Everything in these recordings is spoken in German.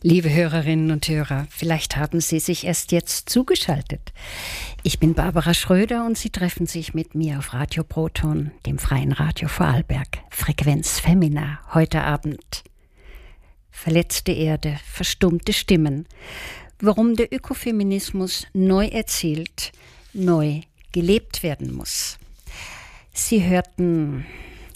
Liebe Hörerinnen und Hörer, vielleicht haben Sie sich erst jetzt zugeschaltet. Ich bin Barbara Schröder und Sie treffen sich mit mir auf Radio Proton, dem freien Radio Vorarlberg. Frequenz Femina, heute Abend. Verletzte Erde, verstummte Stimmen. Warum der Ökofeminismus neu erzählt, neu gelebt werden muss. Sie hörten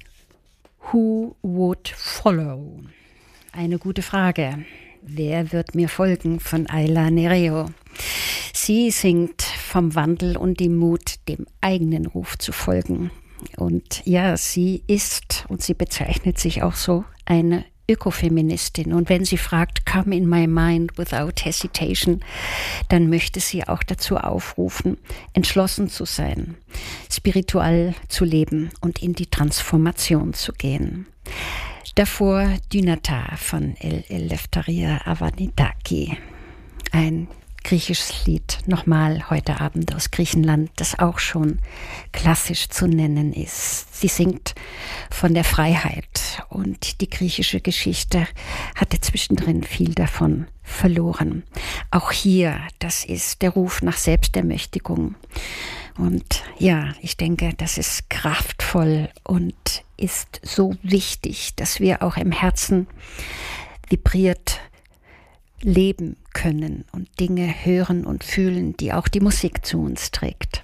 Who Would Follow? Eine gute Frage. Wer wird mir folgen von Ayla Nereo? Sie singt vom Wandel und dem Mut, dem eigenen Ruf zu folgen. Und ja, sie ist, und sie bezeichnet sich auch so, eine Ökofeministin. Und wenn sie fragt, come in my mind without hesitation, dann möchte sie auch dazu aufrufen, entschlossen zu sein, spirituell zu leben und in die Transformation zu gehen. Davor Dynata von Eleftheria Avanidaki, ein griechisches Lied, nochmal heute Abend aus Griechenland, das auch schon klassisch zu nennen ist. Sie singt von der Freiheit und die griechische Geschichte hatte zwischendrin viel davon verloren. Auch hier, das ist der Ruf nach Selbstermächtigung. Und ja, ich denke, das ist kraftvoll und ist so wichtig, dass wir auch im Herzen vibriert leben können und Dinge hören und fühlen, die auch die Musik zu uns trägt.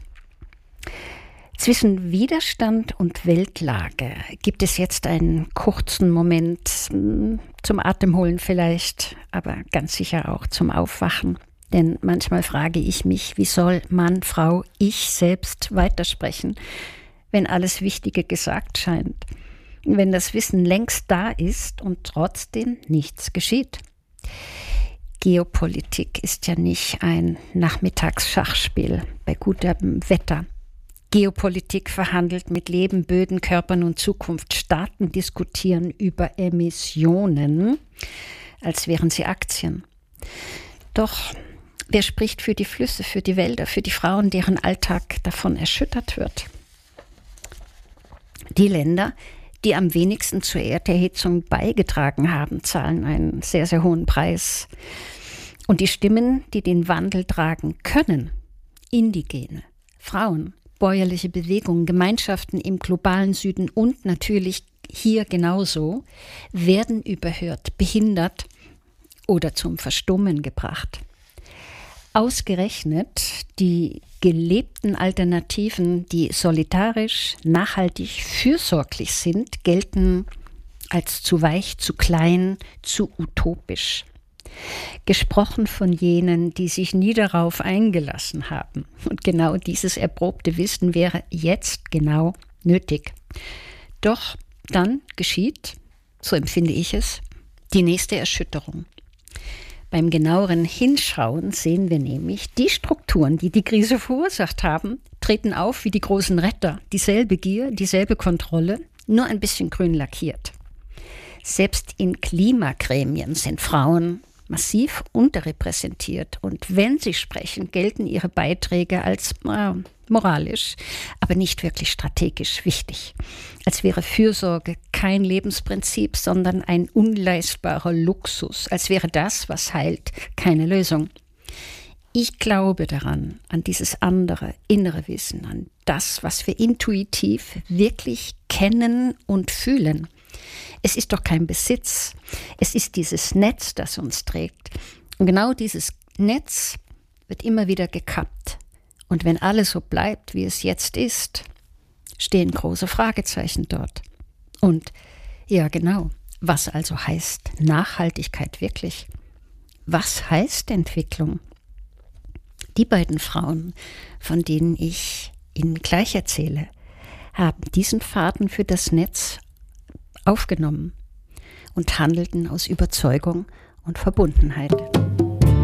Zwischen Widerstand und Weltlage gibt es jetzt einen kurzen Moment zum Atemholen vielleicht, aber ganz sicher auch zum Aufwachen. Denn manchmal frage ich mich, wie soll Mann, Frau, ich selbst weitersprechen, wenn alles Wichtige gesagt scheint, wenn das Wissen längst da ist und trotzdem nichts geschieht. Geopolitik ist ja nicht ein Nachmittagsschachspiel bei gutem Wetter. Geopolitik verhandelt mit Leben, Böden, Körpern und Zukunft. Staaten diskutieren über Emissionen, als wären sie Aktien. Doch wer spricht für die Flüsse, für die Wälder, für die Frauen, deren Alltag davon erschüttert wird? Die Länder, die am wenigsten zur Erderhitzung beigetragen haben, zahlen einen sehr, sehr hohen Preis. Und die Stimmen, die den Wandel tragen können, Indigene, Frauen, bäuerliche Bewegungen, Gemeinschaften im globalen Süden und natürlich hier genauso, werden überhört, behindert oder zum Verstummen gebracht. Ausgerechnet die gelebten Alternativen, die solidarisch, nachhaltig, fürsorglich sind, gelten als zu weich, zu klein, zu utopisch. Gesprochen von jenen, die sich nie darauf eingelassen haben. Und genau dieses erprobte Wissen wäre jetzt genau nötig. Doch dann geschieht, so empfinde ich es, die nächste Erschütterung. Beim genaueren Hinschauen sehen wir nämlich, die Strukturen, die die Krise verursacht haben, treten auf wie die großen Retter. Dieselbe Gier, dieselbe Kontrolle, nur ein bisschen grün lackiert. Selbst in Klimagremien sind Frauen massiv unterrepräsentiert. Und wenn sie sprechen, gelten ihre Beiträge als moralisch, aber nicht wirklich strategisch wichtig. Als wäre Fürsorge kein Lebensprinzip, sondern ein unleistbarer Luxus. Als wäre das, was heilt, keine Lösung. Ich glaube daran, an dieses andere, innere Wissen, an das, was wir intuitiv wirklich kennen und fühlen. Es ist doch kein Besitz. Es ist dieses Netz, das uns trägt. Und genau dieses Netz wird immer wieder gekappt. Und wenn alles so bleibt, wie es jetzt ist, stehen große Fragezeichen dort. Und ja, genau, was also heißt Nachhaltigkeit wirklich? Was heißt Entwicklung? Die beiden Frauen, von denen ich Ihnen gleich erzähle, haben diesen Faden für das Netz aufgenommen und handelten aus Überzeugung und Verbundenheit.